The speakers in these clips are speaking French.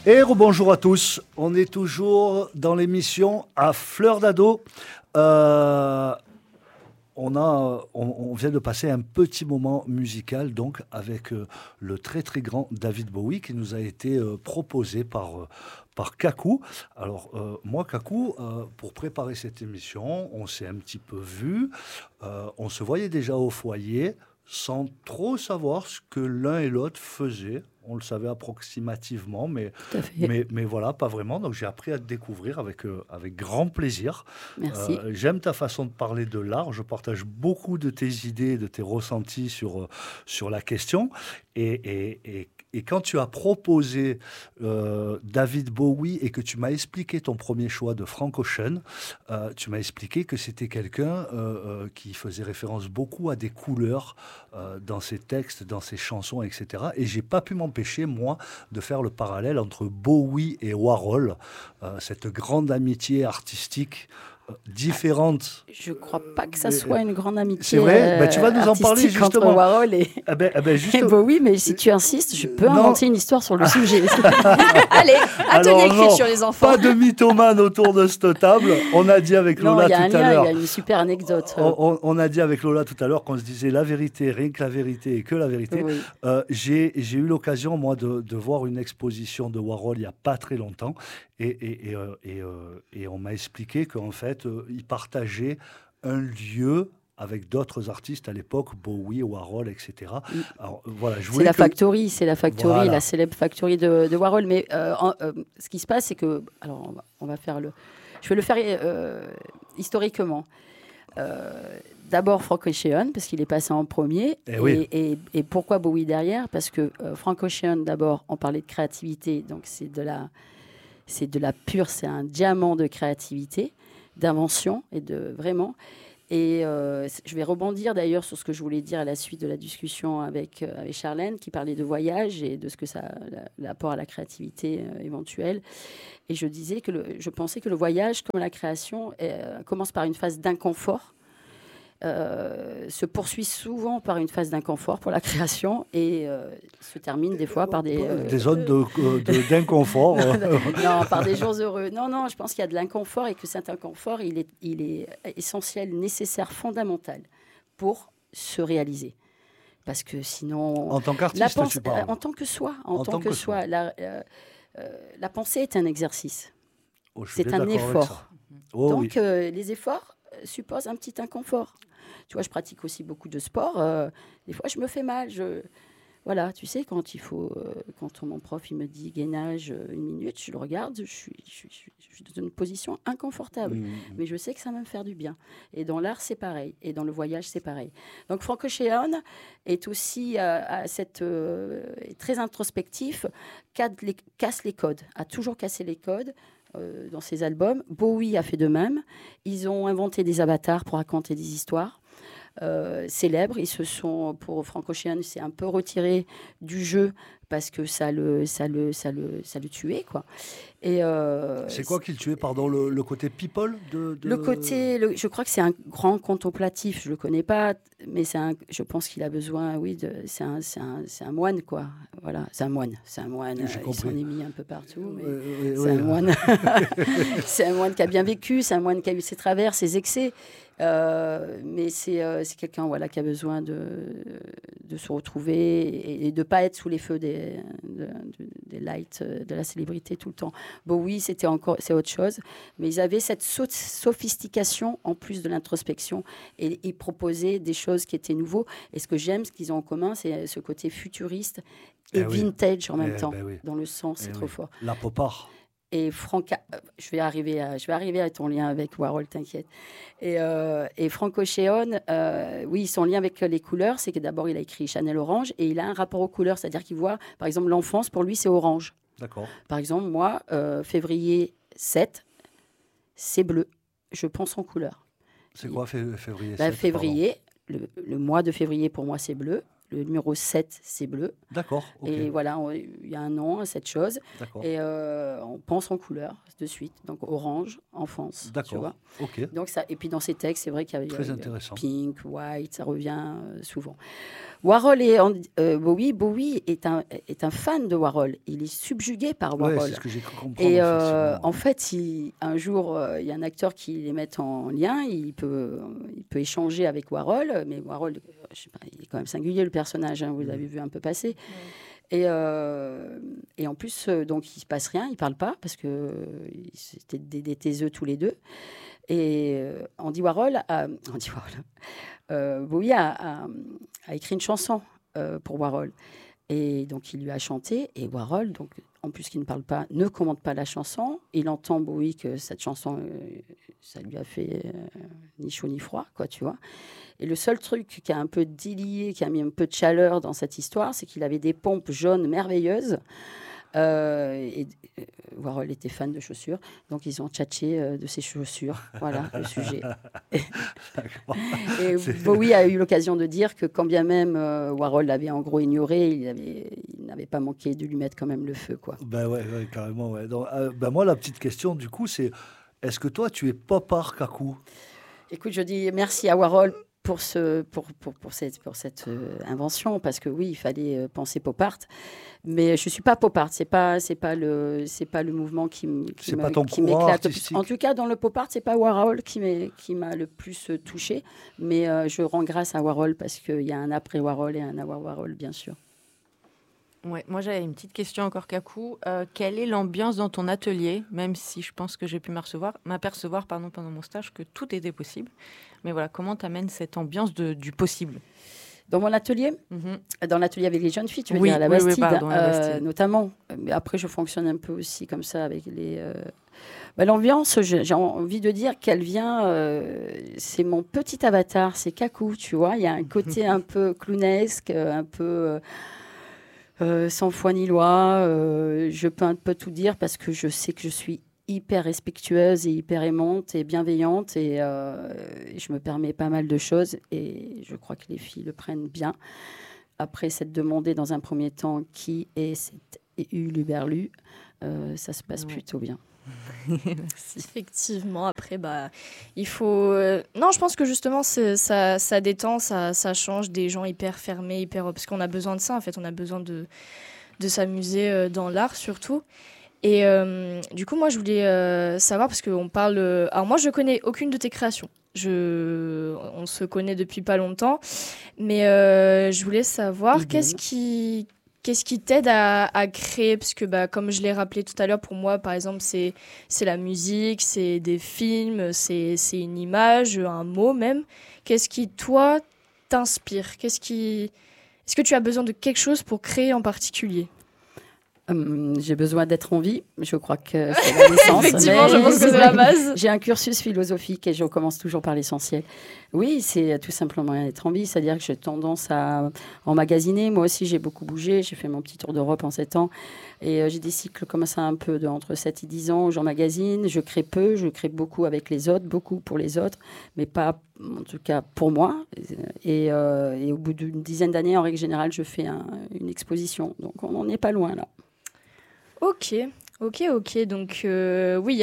Et rebonjour à tous, on est toujours dans l'émission à fleur d'ado. On vient de passer un petit moment musical donc avec le très très grand David Bowie qui nous a été proposé par Kakou. Alors moi Kakou, pour préparer cette émission, on s'est un petit peu vu, on se voyait déjà au foyer sans trop savoir ce que l'un et l'autre faisaient. On le savait approximativement, mais voilà, pas vraiment. Donc j'ai appris à te découvrir avec grand plaisir. Merci. J'aime ta façon de parler de l'art. Je partage beaucoup de tes idées, de tes ressentis sur la question. Et quand tu as proposé David Bowie et que tu m'as expliqué ton premier choix de Frank Ocean, tu m'as expliqué que c'était quelqu'un qui faisait référence beaucoup à des couleurs dans ses textes, dans ses chansons, etc. Et j'ai pas pu m'empêcher, moi, de faire le parallèle entre Bowie et Warhol, cette grande amitié artistique différente. Je ne crois pas que ça soit une grande amitié. C'est vrai, tu vas nous en parler justement. Entre Warhol et Bowie, mais si tu insistes, je peux inventer une histoire sur le sujet. Allez, atelier écrit sur les enfants. Pas de mythomane autour de cette table. On a dit avec Lola tout à l'heure. Il y a une super anecdote. On a dit avec Lola tout à l'heure qu'on se disait la vérité, rien que la vérité et que la vérité. Oui. J'ai eu l'occasion, moi, de voir une exposition de Warhol il n'y a pas très longtemps. Et on m'a expliqué qu'en fait, il partageait un lieu avec d'autres artistes à l'époque, Bowie, Warhol, etc. Alors, voilà, c'est la Factory, voilà. La célèbre Factory de Warhol. Mais ce qui se passe, c'est que... Alors, on va faire le... Je vais le faire historiquement. D'abord Frank Ocean, parce qu'il est passé en premier. Et pourquoi Bowie derrière ? Parce que Frank Ocean, d'abord, on parlait de créativité, donc c'est de la pure, c'est un diamant de créativité, d'invention et de vraiment. Et je vais rebondir d'ailleurs sur ce que je voulais dire à la suite de la discussion avec Charlène, qui parlait de voyage et de ce que ça, l'apport à la créativité éventuelle. Et je disais que je pensais que le voyage, comme la création, commence par une phase d'inconfort. Se poursuit souvent par une phase d'inconfort pour la création et se termine des fois par des zones d'inconfort. Non, par des jours heureux. Non, je pense qu'il y a de l'inconfort et que cet inconfort, il est essentiel, nécessaire, fondamental pour se réaliser. Parce que sinon... En tant qu'artiste, tu parles. En tant que soi. En tant que soi. La pensée est un exercice. C'est un effort. Donc, les efforts supposent un petit inconfort. Tu vois, je pratique aussi beaucoup de sport. Des fois, je me fais mal. Voilà, tu sais, quand mon prof il me dit gainage 1 minute, je le regarde, je suis dans une position inconfortable. Mais je sais que ça va me faire du bien. Et dans l'art, c'est pareil. Et dans le voyage, c'est pareil. Donc, Frank Ocean est aussi très introspectif, casse les codes, a toujours cassé les codes. Dans ses albums. Bowie a fait de même. Ils ont inventé des avatars pour raconter des histoires célèbres. Ils se sont, pour Frank Ocean, c'est un peu retiré du jeu parce que ça le tuait, quoi. Et c'est quoi qui le tuait, pardon, le côté people Le côté, je crois que c'est un grand contemplatif. Je le connais pas, mais je pense qu'il a besoin, c'est un moine, quoi. Voilà, c'est un moine. Il s'en est mis un peu partout, mais c'est un moine. C'est un moine qui a bien vécu, c'est un moine qui a eu ses travers, ses excès. Mais c'est quelqu'un, voilà, qui a besoin de se retrouver et de ne pas être sous les feux des lights de la célébrité tout le temps. Bowie, c'est autre chose, mais ils avaient cette sophistication en plus de l'introspection et ils proposaient des choses qui étaient nouveaux. Et ce que j'aime, ce qu'ils ont en commun, c'est ce côté futuriste et vintage en même temps. Dans le sens, c'est trop fort. La pop art. Et Frank, je vais arriver à ton lien avec Warhol, t'inquiète. Et Frank Ocean, son lien avec les couleurs, c'est que d'abord, il a écrit Chanel Orange et il a un rapport aux couleurs, c'est-à-dire qu'il voit, par exemple, l'enfance, pour lui, c'est orange. D'accord. Par exemple, moi, février 7, c'est bleu. Je pense en couleurs. C'est quoi février 7 Février, le mois de février, pour moi, c'est bleu. Le numéro 7, c'est bleu. D'accord. Okay. Et voilà, il y a un nom à cette chose. D'accord. Et on pense en couleurs de suite. Donc orange, enfance. D'accord. Tu vois. Ok. Donc ça, et puis dans ces textes, c'est vrai qu'il y a très intéressant. Pink, white, ça revient souvent. Warhol et Bowie est un fan de Warhol. Il est subjugué par Warhol. Ouais, c'est ce que j'ai cru comprendre. Et en fait, un jour, il y a un acteur qui les met en lien. Il peut échanger avec Warhol, mais Warhol, je sais pas, il est quand même singulier le personnage. Hein, vous l'avez vu un peu passer. Et en plus, donc il se passe rien. Ils parlent pas parce que c'était des taiseux tous les deux. Et Andy Warhol, Bowie a écrit une chanson pour Warhol. Et donc, il lui a chanté. Et Warhol, donc, en plus qu'il ne parle pas, ne commente pas la chanson. Il entend Bowie que cette chanson, ça lui a fait ni chaud ni froid, quoi, tu vois. Et le seul truc qui a un peu délié, qui a mis un peu de chaleur dans cette histoire, c'est qu'il avait des pompes jaunes merveilleuses. Warhol était fan de chaussures, donc ils ont tchatché de ses chaussures. Voilà le sujet. Et Bowie a eu l'occasion de dire que quand bien même Warhol l'avait en gros ignoré, il n'avait pas manqué de lui mettre quand même le feu, quoi. Ben ouais, carrément. Ouais. Donc, moi, la petite question du coup, c'est est-ce que toi, tu es pop art Kakou? Écoute, je dis merci à Warhol pour cette invention, parce que oui, il fallait penser pop art. Mais je suis pas pop art, c'est pas le mouvement qui m'éclate le plus. En tout cas, dans le pop art, c'est pas Warhol qui m'a le plus touché, mais je rends grâce à Warhol parce qu'il y a un après Warhol et un avant Warhol, bien sûr. Ouais, moi j'avais une petite question encore, Kakou. Quelle est l'ambiance dans ton atelier, même si je pense que j'ai pu m'apercevoir pendant mon stage que tout était possible. Mais voilà, comment tu amènes cette ambiance du possible? Dans mon atelier, dans l'atelier avec les jeunes filles, tu veux dire à la Bastide, la Bastide. notamment. Mais après, je fonctionne un peu aussi comme ça avec les... l'ambiance, j'ai envie de dire qu'elle vient... c'est mon petit avatar, c'est Kakou, tu vois. Il y a un côté un peu clownesque, un peu... sans foi ni loi. Je peux un peu tout dire parce que je sais que je suis hyper respectueuse et hyper aimante et bienveillante et je me permets pas mal de choses et je crois que les filles le prennent bien. Après s'être demandé dans un premier temps qui est cet Huluberlu, ça se passe plutôt bien. Merci. Effectivement, après, il faut... Non, je pense que justement, ça détend, ça change des gens hyper fermés, parce qu'on a besoin de ça, en fait. On a besoin de s'amuser dans l'art, surtout. Et du coup, moi, je voulais savoir, parce qu'on parle... alors, moi, je connais aucune de tes créations. On se connaît depuis pas longtemps. Mais je voulais savoir, qu'est-ce qui t'aide à créer? Parce que, comme je l'ai rappelé tout à l'heure, pour moi, par exemple, c'est la musique, c'est des films, c'est une image, un mot même. Qu'est-ce qui, toi, t'inspire? Est-ce que tu as besoin de quelque chose pour créer en particulier? J'ai besoin d'être en vie. Je crois que c'est la naissance. Effectivement, je pense que c'est la base. J'ai un cursus philosophique et je commence toujours par l'essentiel. Oui, c'est tout simplement être en vie. C'est-à-dire que j'ai tendance à emmagasiner. Moi aussi, j'ai beaucoup bougé. J'ai fait mon petit tour d'Europe en 7 ans. Et j'ai des cycles comme ça un peu entre 7 et 10 ans où j'emmagasine. Je crée peu. Je crée beaucoup avec les autres, beaucoup pour les autres, mais pas, en tout cas, pour moi. Et au bout d'une dizaine d'années, en règle générale, je fais une exposition. Donc, on n'en est pas loin, là. Ok. Donc, oui,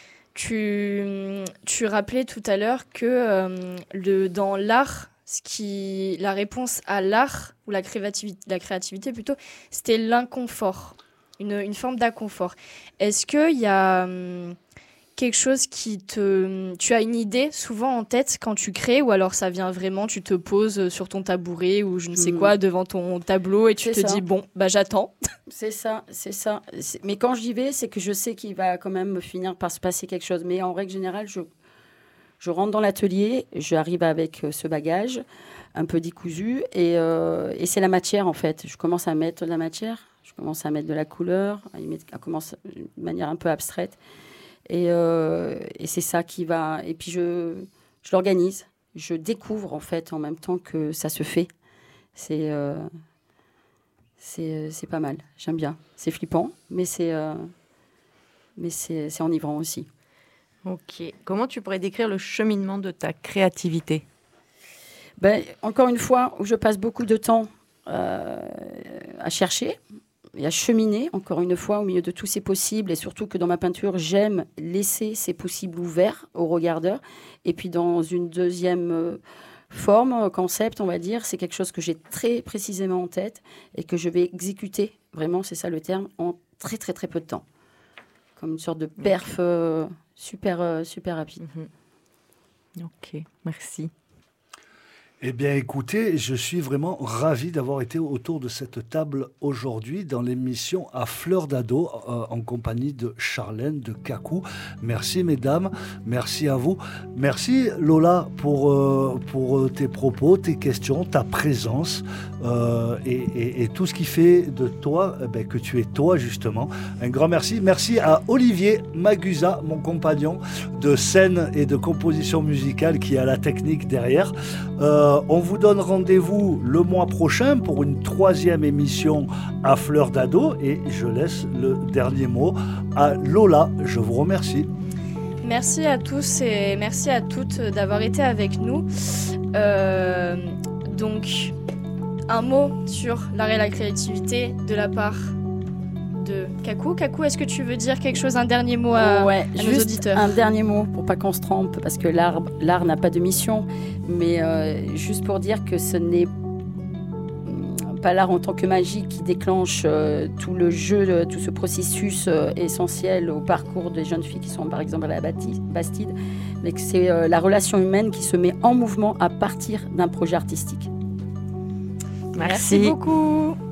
tu rappelais tout à l'heure que dans l'art, la réponse à l'art, ou la créativité plutôt, c'était l'inconfort, une forme d'inconfort. Est-ce qu'il y a quelque chose tu as une idée souvent en tête quand tu crées, ou alors ça vient vraiment, tu te poses sur ton tabouret ou je ne sais quoi devant ton tableau et tu te dis bon, j'attends. C'est ça. Mais quand j'y vais, c'est que je sais qu'il va quand même finir par se passer quelque chose. Mais en règle générale, je rentre dans l'atelier, j'arrive avec ce bagage un peu décousu et c'est la matière en fait. Je commence à mettre de la matière, je commence à mettre de la couleur, à commencer de manière un peu abstraite. Et c'est ça qui va... Et puis, je l'organise. Je découvre, en fait, en même temps que ça se fait. C'est pas mal. J'aime bien. C'est flippant, mais c'est enivrant aussi. Ok. Comment tu pourrais décrire le cheminement de ta créativité? Encore une fois, où je passe beaucoup de temps à chercher et à cheminer, encore une fois, au milieu de tous ces possibles, et surtout que dans ma peinture, j'aime laisser ces possibles ouverts aux regardeurs. Et puis dans une deuxième forme, concept, on va dire. C'est quelque chose que j'ai très précisément en tête et que je vais exécuter, vraiment, c'est ça le terme, en très très très peu de temps. Comme une sorte de perf super rapide. Ok, merci. Eh bien, écoutez, je suis vraiment ravi d'avoir été autour de cette table aujourd'hui dans l'émission À Fleur d'Ado en compagnie de Charlène de Kakou. Merci, mesdames. Merci à vous. Merci, Lola, pour tes propos, tes questions, ta présence et tout ce qui fait de toi que tu es toi, justement. Un grand merci. Merci à Olivier Magusa, mon compagnon de scène et de composition musicale qui a la technique derrière. On vous donne rendez-vous le mois prochain pour une 3e émission à Fleur d'Ado et je laisse le dernier mot à Lola. Je vous remercie. Merci à tous et merci à toutes d'avoir été avec nous. Donc, un mot sur l'art et la créativité de la part de Kakou. Kakou, est-ce que tu veux dire quelque chose, un dernier mot à nos auditeurs ? Un dernier mot pour pas qu'on se trompe, parce que l'art n'a pas de mission, mais juste pour dire que ce n'est pas l'art en tant que magie qui déclenche tout le jeu, tout ce processus essentiel au parcours des jeunes filles qui sont par exemple à la Bastide, mais que c'est la relation humaine qui se met en mouvement à partir d'un projet artistique. Merci beaucoup.